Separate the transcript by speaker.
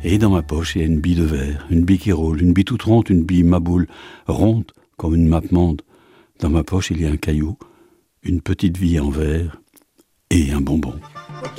Speaker 1: Et dans ma poche, il y a une bille de verre, une bille qui roule, une bille toute ronde, une bille maboule, ronde comme une mappemonde. Dans ma poche, il y a un caillou, une petite vie en verre et un bonbon.